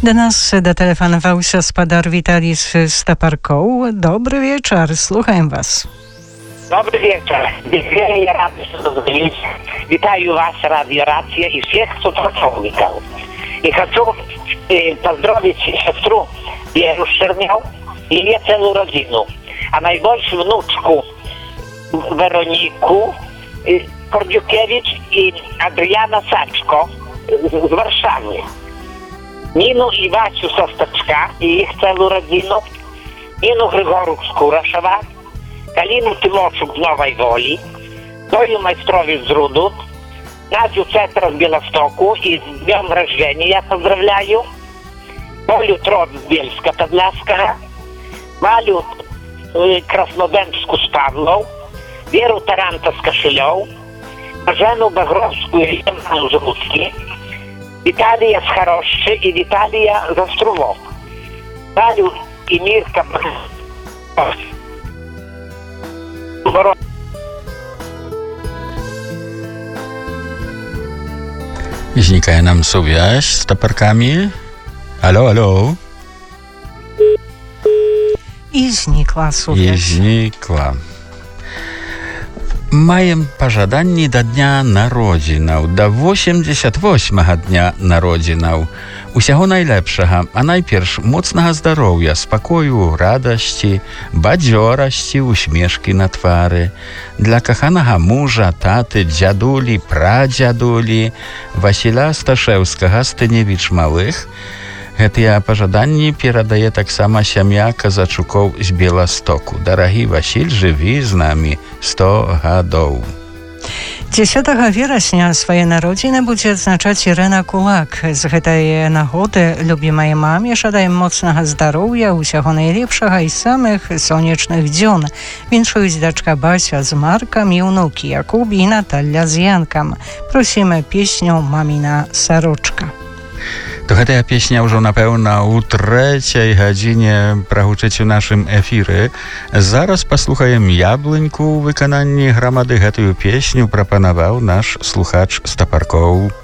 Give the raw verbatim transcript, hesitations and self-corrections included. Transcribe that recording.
Do nas дотелефонував господар Віталій Стопарков. Добрый вечер, слухаем вас. Добрый вечер. Я рад, что дозвонились. Витаю вас, радиорация и всех суточевников. И хочу э, поздравить сестру Веру Шерняв и ее целую родину. А наибольшую внучку Веронику э, Кордюкевич и Адриана Сачко з Варшави. Ніну і Васю Состачка і їх цілу родину, Ніну Григору з Курашева, Каліну Тимошук з Нової Волі, Зою Майстрові з Руду, Надю Цетра з Білостоку і з днем рождения я поздравляю, Олю Трот з Бєльська Подляского, Валю э, Краснодемську з Павлов, Веру Таранта з Кошельов, Божену Багровську і Євгену з Луцьки, Віталія з Хороші і Віталія з Островок. Валю і Мірка Znikає нам связь з топорками. Алло, алло. І зникла связь. І зникла. Маем пожаданні до дня народзінаў, до восемьдесят восьмага дня народзінаў. Усяго найлепшага, а найперш моцнага здароўя, спакою, радасці, бадзёрасці, усмешкі на твары. Для каханага мужа, таты, дзядулі, прадзядулі, Васіля Сташэўскага, Стыневіч Малых. Гэтыя пажаданні перадае таксама сям'я Казачукоў з Беластоку. Дарагі Васіль, жыві з намі сто гадоў. дзесятага верасня свае народзіны будзе адзначаць Ірына Кулак. З гэтай нагоды любімай маме жадаем моцнага здароўя, усяго найлепшага і самых сонечных дзён. Віншуюць дачка Бася з Маркам і ўнукі Якуб і Наталля з Янкам. Просім песню «Маміна сарочка». То гэтая песня ўжо, напэўна, у трэцяй гадзіне прагучыць у нашым эфіры. Зараз паслухаем яблыньку ў выкананні грамады. Гэтую песню прапанаваў наш слухач Стопаркоў.